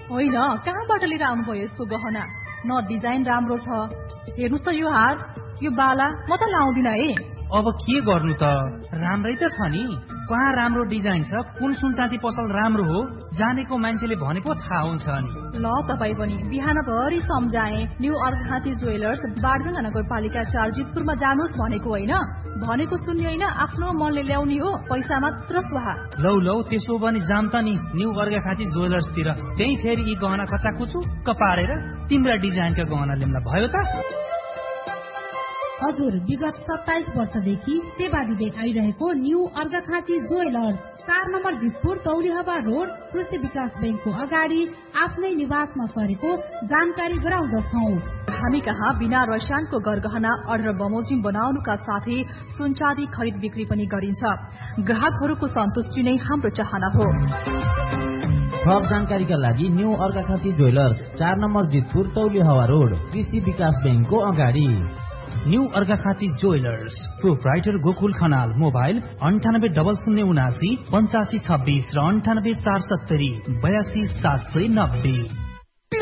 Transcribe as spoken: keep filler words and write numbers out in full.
होइन, कहाँबाट लिएर आउनुभयो यस्तो गहना? न डिजाइन राम्रो छ। हेर्नुहोस् त यो हार, यो बाला म त लाउँदिन है। अब के गर्नु त, राम्रै त छ नि। कहाँ राम्रो डिजाइन छ, कुन सुनचाँदी पसल राम्रो हो, जानेको मान्छेले भने पो थाहा हुन्छ नि। ल तपाईँ पनि बिहानभरि सम्झाए न्यू अर्घाखाँची ज्वेलर्स बाडगाँगा नगरपालिका चार जितपुरमा जानुहोस् भनेको होइन। भनेको सुन्ने होइन, आफ्नो मनले ल्याउने हो, पैसा मात्र स्वाहा। लौ लौ त्यसो भने जाम त नि न्यू अर्घाखाँची ज्वेलर्सतिर। त्यही फेरि यी गहना कचाकुचुक्क पारेर तिम्रा डिजाइनका गहना ल्याउँदा भयो त। हजुर, विगत सत्ताइस वर्षदेखि सेवा दिँदै आइरहेको न्यू अर्घाखाँची ज्वेलर्स चार नम्बर जितपुर तौलिहवा रोड कृषि विकास ब्याङ्कको अगाडि आफ्नै निवासमा सरेको जानकारी गराउँदछौ। हामी कहाँ बिना रसायनको गरगहना अर्डर बमोजिम बनाउनुका साथै सुनचाँदी खरिद बिक्री पनि गरिन्छ। ग्राहकहरूको सन्तुष्टि नै हाम्रो चाहना हो। थप जानकारीका लागि न्यू अर्घाखाँची ज्वेलर्स चार नम्बर जितपुर तौलिहवा रोड कृषि विकास ब्याङ्कको अगाडि। New Arghakhanchi jewellers, proprietor Gokul Khanal. Mobile अन्ठानब्बे डबल शून्य उनासी पञ्चासी छब्बिस र अन्ठानब्बे चार सत्तरी बयासी सात सय नब्बे।